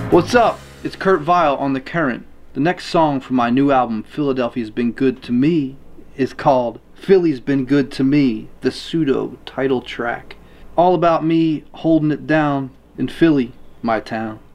What's up? It's Kurt Vile on The Current. The next song from my new album, Philadelphia's Been Good to Me, is called Philly's Been Good to Me, the pseudo title track. All about me holding it down in Philly, my town.